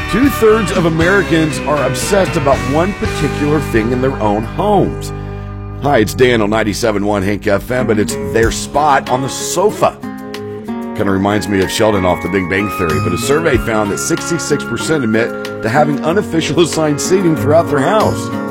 2/3 of Americans are obsessed about one particular thing in their own homes. Hi, it's Dan on 97.1 Hank FM, but it's their spot on the sofa. Kind of reminds me of Sheldon off The Big Bang Theory, but a survey found that 66% admit to having unofficial assigned seating throughout their house.